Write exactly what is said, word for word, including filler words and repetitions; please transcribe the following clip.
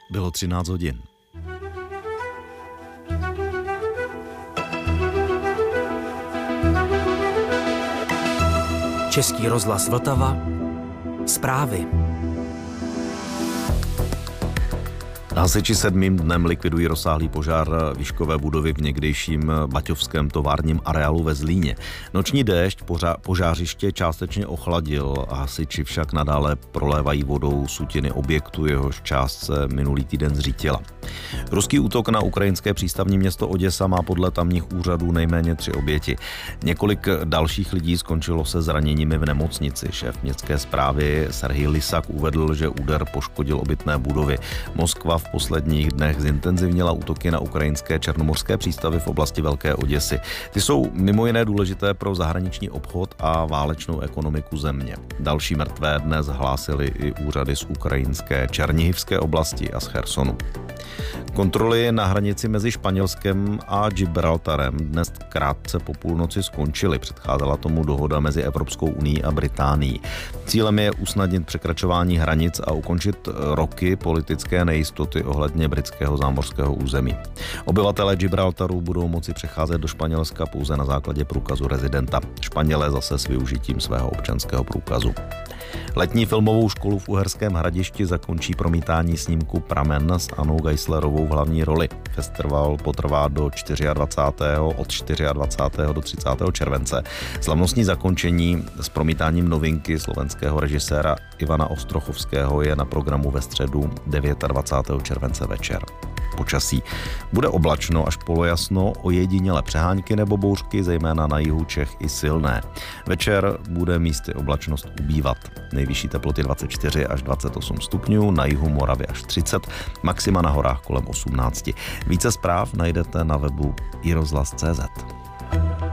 Bylo třináct hodin. Český rozhlas Vltava. Zprávy. Hasiči sedmým dnem likvidují rozsáhlý požár výškové budovy v někdejším baťovském továrním areálu ve Zlíně. Noční déšť poža- požářiště částečně ochladil, hasiči však nadále prolévají vodou sutiny objektu, jehož část se minulý týden zřítila. Ruský útok na ukrajinské přístavní město Oděsa má podle tamních úřadů nejméně tři oběti. Několik dalších lidí skončilo se zraněními v nemocnici. Šéf městské správy Serhij Lysak uvedl, že úder poškodil obytné budovy. Moskva v posledních dnech zintenzivnila útoky na ukrajinské černomorské přístavy v oblasti Velké Oděsy. Ty jsou mimo jiné důležité pro zahraniční obchod a válečnou ekonomiku země. Další mrtvé dnes hlásily i úřady z ukrajinské Černihivské oblasti a z Chersonu. Kontroly na hranici mezi Španělskem a Gibraltarem dnes krátce po půlnoci skončily. Předcházela tomu dohoda mezi Evropskou unií a Británií. Cílem je usnadnit překračování hranic a ukončit roky politické nejistoty ohledně britského zámořského území. Obyvatelé Gibraltaru budou moci přecházet do Španělska pouze na základě průkazu rezidenta. Španělé zase s využitím svého občanského průkazu. Letní filmovou školu v Uherském Hradišti zakončí promítání snímku Pramen s Annou Geislerovou v hlavní roli. Festival potrvá do dvacátého čtvrtého od dvacátého čtvrtého do třicátého července. Slavnostní zakončení s promítáním novinky slovenského režiséra Ivana Ostrochovského je na programu ve středu dvacátého devátého července večer. Počasí. Bude oblačno až polojasno, ojedinělé přehánky nebo bouřky, zejména na jihu Čech i silné. Večer bude místy oblačnost ubývat. Nejvyšší teploty dvacet čtyři až dvacet osm stupňů, na jihu Moravy až třicet, maxima na horách kolem osmnáct. Více zpráv najdete na webu i rozhlas tečka cé zet.